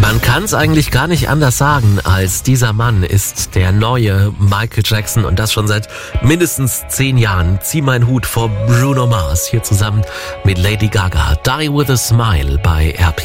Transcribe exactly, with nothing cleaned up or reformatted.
Man kann es eigentlich gar nicht anders sagen, als dieser Mann ist der neue Michael Jackson und das schon seit mindestens zehn Jahren. Zieh meinen Hut vor Bruno Mars hier zusammen mit Lady Gaga. Die with a Smile bei R P